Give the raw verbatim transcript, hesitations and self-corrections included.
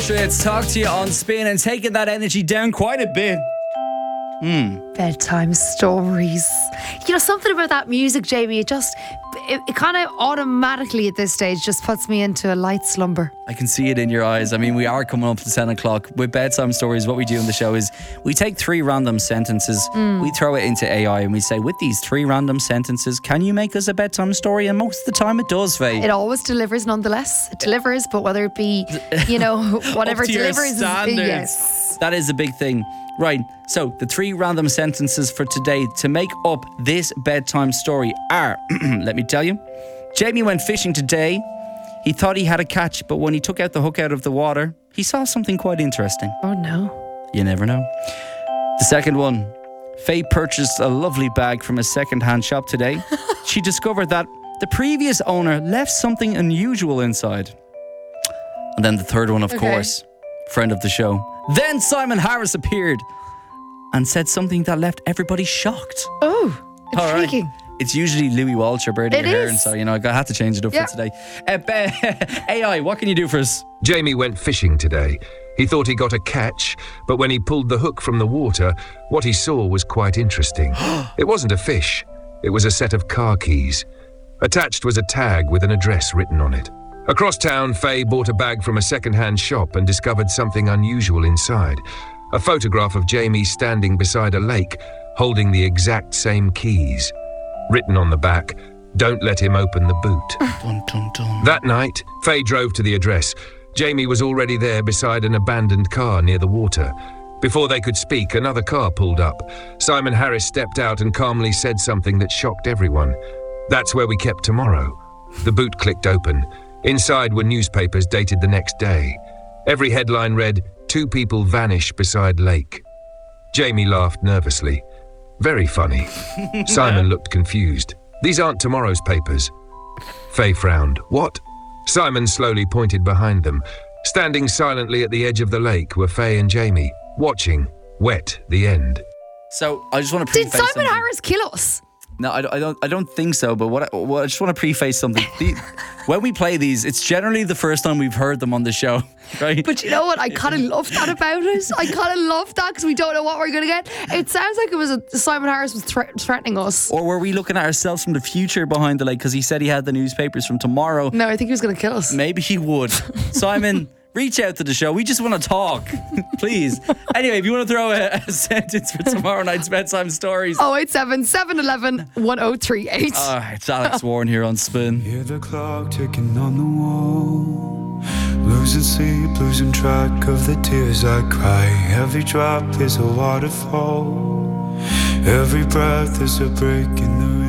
Let's talk to you on Spin and taking that energy down quite a bit. Hmm. Bedtime stories. You know, something about that music, Jamie, it just, it, it kind of automatically at this stage just puts me into a light slumber. I can see it in your eyes. I mean, we are coming up to ten o'clock. With Bedtime Stories, what we do in the show is we take three random sentences, mm. we throw it into A I and we say, with these three random sentences, can you make us a bedtime story? And most of the time it does, Faye. It always delivers nonetheless. It delivers, but whether it be, you know, whatever it delivers. Is, yes. That is a big thing. Right, so the three random sentences for today to make up this bedtime story are, let me tell you, Jamie went fishing today. He thought he had a catch, but when he took out the hook out of the water, he saw something quite interesting. Oh no. You never know. The second one, Faye purchased a lovely bag from a second-hand shop today. She discovered that the previous owner left something unusual inside. And then the third one, of okay. course, friend of the show. Then Simon Harris appeared and said something that left everybody shocked. Oh, intriguing. All right. It's usually Louis Walsh or Bertie It Ahern, is. so, you know, I had to change it up yeah. for today. Uh, A I, what can you do for us? Jamie went fishing today. He thought he got a catch, but when he pulled the hook from the water, what he saw was quite interesting. It wasn't a fish. It was a set of car keys. Attached was a tag with an address written on it. Across town, Faye bought a bag from a second-hand shop and discovered something unusual inside. A photograph of Jamie standing beside a lake, holding the exact same keys. Written on the back, don't let him open the boot. Dun, dun, dun. That night, Faye drove to the address. Jamie was already there beside an abandoned car near the water. Before they could speak, another car pulled up. Simon Harris stepped out and calmly said something that shocked everyone. That's where we kept tomorrow. The boot clicked open. Inside were newspapers dated the next day. Every headline read, two people vanish beside lake. Jamie laughed nervously. Very funny. Simon looked confused. These aren't tomorrow's papers. Faye frowned. What? Simon slowly pointed behind them. Standing silently at the edge of the lake were Faye and Jamie, watching, wet, the end. So I just want to Did preface Simon something. Harris kill us? No, I don't, I don't. I don't think so. But what I, what I just want to preface something. The, when we play these, it's generally the first time we've heard them on the show, right? But you know what? I kind of love that about it. I kind of love that because we don't know what we're going to get. It sounds like it was a, Simon Harris was thre- threatening us. Or were we looking at ourselves from the future behind the lake? Because he said he had the newspapers from tomorrow. No, I think he was going to kill us. Maybe he would. Simon, reach out to the show. We just want to talk, please. Anyway, if you want to throw a, a sentence for tomorrow night's bedtime stories. oh eight seven, seven one one, one oh three eight. All right, it's Alex Warren here on Spin. Hear the clock ticking on the wall. Losing sleep, losing track of the tears I cry. Every drop is a waterfall. Every breath is a break in the